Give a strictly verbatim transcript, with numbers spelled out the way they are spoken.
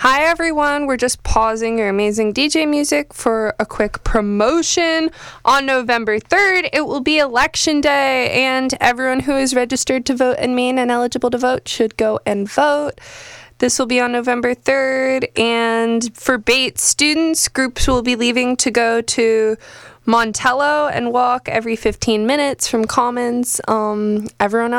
Hi everyone, we're just pausing your amazing D J music for a quick promotion. On November third, it will be Election Day, and everyone who is registered to vote in Maine and eligible to vote should go and vote. This will be on November third, and for Bates students, groups will be leaving to go to Montello and walk every fifteen minutes from Commons. Um, everyone